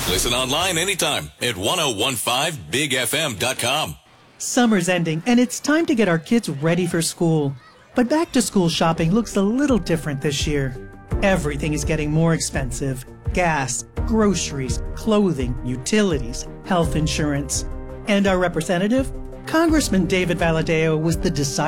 Listen online anytime at 1015bigfm.com. Summer's ending, and it's time to get our kids ready for school. But back-to-school shopping looks a little different this year. Everything is getting more expensive. Gas, groceries, clothing, utilities, health insurance. And our representative, Congressman David Valadao, was the deciding